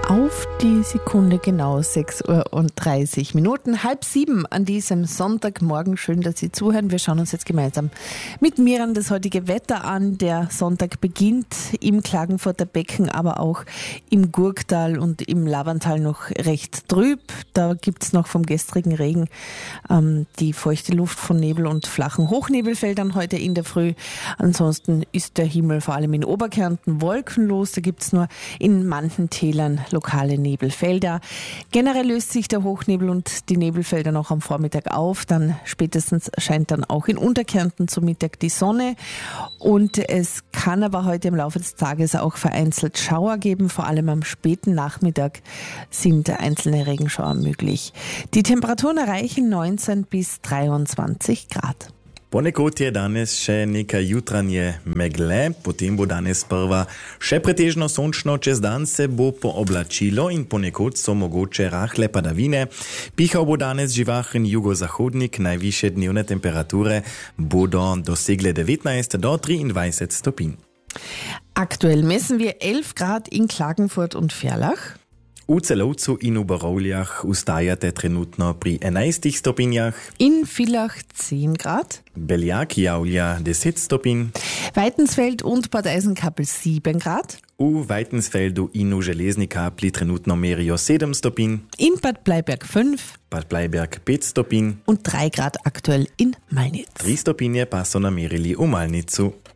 Auf die Sekunde genau 6:30 Uhr. 6:30 an diesem Sonntagmorgen. Schön, dass Sie zuhören. Wir schauen uns jetzt gemeinsam mit Miran das heutige Wetter an. Der Sonntag beginnt im Klagenfurter Becken, aber auch im Gurktal und im Lavantal noch recht trüb. Da gibt's noch vom gestrigen Regen die feuchte Luft von Nebel und flachen Hochnebelfeldern heute in der Früh. Ansonsten ist der Himmel vor allem in Oberkärnten wolkenlos. Da gibt's nur in manchen Tälern lokale Nebelfelder. Generell löst sich der Hochnebel und die Nebelfelder noch am Vormittag auf. Dann spätestens scheint dann auch in Unterkärnten zum Mittag die Sonne. Und es kann aber heute im Laufe des Tages auch vereinzelt Schauer geben. Vor allem am späten Nachmittag sind einzelne Regenschauer möglich. Die Temperaturen erreichen 19 bis 23 Grad. Ponekod je danes še nekaj jutranje megle, potem bo danes prva še pretežno sončno, čez dan se bo pooblačilo in ponekod so mogoče rahle padavine. Pihal bo danes živahen jugozahodnik, najvišje dnevne temperature bodo dosegle 19 do 23 stopinj. Aktuell messen wir 11 Grad in Klagenfurt und Ferlach. V Celovcu in v Borovljah ustajate trenutno pri 11 stopinjah. In Villach 10 Grad. Beljak javlja 10 stopinj. Weitensfeld und Bad Eisenkappel 7 Grad. V Weitensfeldu in v Železni Kapli trenutno merijo 7 stopinj. In Bad Bleiberg 5. Bad Bleiberg 5 stopinj. Und 3 Grad aktuell in Malnitz. 3 stopinje pa so namerili v Malnicu.